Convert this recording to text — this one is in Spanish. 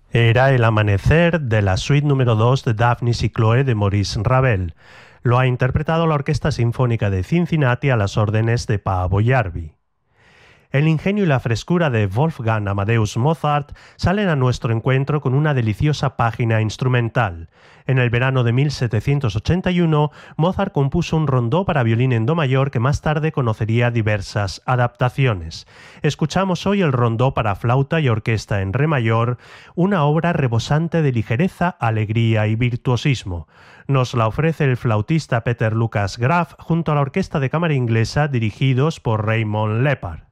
Era el amanecer de la suite número 2 de Daphnis y Chloe de Maurice Ravel. Lo ha interpretado la Orquesta Sinfónica de Cincinnati a las órdenes de Paavo Järvi. El ingenio y la frescura de Wolfgang Amadeus Mozart salen a nuestro encuentro con una deliciosa página instrumental. En el verano de 1781, Mozart compuso un rondó para violín en do mayor que más tarde conocería diversas adaptaciones. Escuchamos hoy el rondó para flauta y orquesta en re mayor, una obra rebosante de ligereza, alegría y virtuosismo. Nos la ofrece el flautista Peter Lucas Graf junto a la Orquesta de Cámara Inglesa dirigidos por Raymond Lepard.